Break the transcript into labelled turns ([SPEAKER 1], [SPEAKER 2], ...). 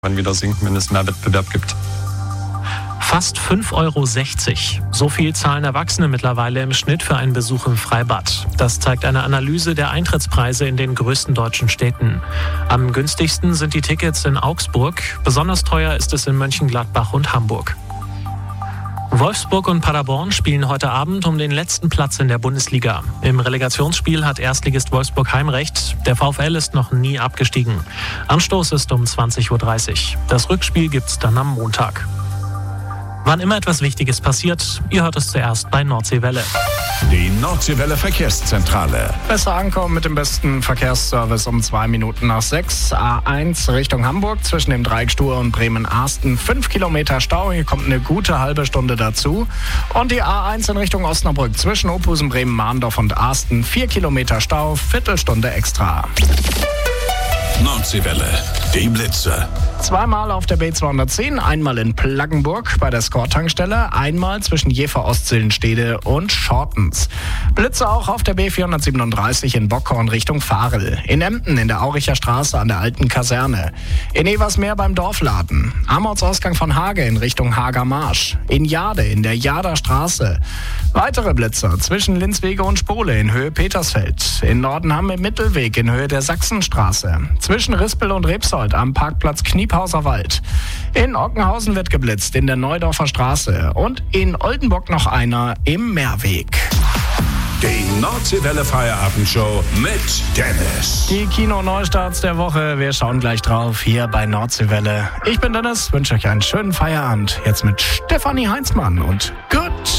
[SPEAKER 1] wieder sinken, wenn es mehr Wettbewerb gibt.
[SPEAKER 2] Fast 5,60 €. So viel zahlen Erwachsene mittlerweile im Schnitt für einen Besuch im Freibad. Das zeigt eine Analyse der Eintrittspreise in den größten deutschen Städten. Am günstigsten sind die Tickets in Augsburg. Besonders teuer ist es in Mönchengladbach und Hamburg. Wolfsburg und Paderborn spielen heute Abend um den letzten Platz in der Bundesliga. Im Relegationsspiel hat Erstligist Wolfsburg Heimrecht. Der VfL ist noch nie abgestiegen. Anstoß ist um 20:30 Uhr. Das Rückspiel gibt's dann am Montag. Wann immer etwas Wichtiges passiert, ihr hört es zuerst bei Nordseewelle.
[SPEAKER 3] Die Nordseewelle Verkehrszentrale.
[SPEAKER 4] Besser ankommen mit dem besten Verkehrsservice um 2 Minuten nach 6. A1 Richtung Hamburg zwischen dem Dreieck Stur und Bremen-Arsten. 5 Kilometer Stau, hier kommt eine gute halbe Stunde dazu. Und die A1 in Richtung Osnabrück zwischen Opusen, Bremen-Mahndorf und Arsten. 4 Kilometer Stau, Viertelstunde extra.
[SPEAKER 3] Nordseewelle, die Blitze.
[SPEAKER 4] Zweimal auf der B210, einmal in Plaggenburg bei der Skor-Tankstelle, einmal zwischen Jever-Ostsillenstede und Schortens. Blitze auch auf der B437 in Bockhorn Richtung Varel, in Emden in der Auricher Straße an der alten Kaserne, in Eversmeer beim Dorfladen, am Ortsausgang von Hage in Richtung Hager Marsch, in Jade in der Jader Straße. Weitere Blitze zwischen Linzwege und Spole in Höhe Petersfeld, in Nordenham im Mittelweg in Höhe der Sachsenstraße, zwischen Rispel und Rebsold am Parkplatz Kniepauser Wald. In Ockenhausen wird geblitzt in der Neudorfer Straße und in Oldenburg noch einer im Meerweg.
[SPEAKER 3] Die Nordseewelle Feierabendshow mit Dennis.
[SPEAKER 4] Die Kino-Neustarts der Woche, wir schauen gleich drauf hier bei Nordseewelle. Ich bin Dennis, wünsche euch einen schönen Feierabend. Jetzt mit Stefanie Heinzmann und Good.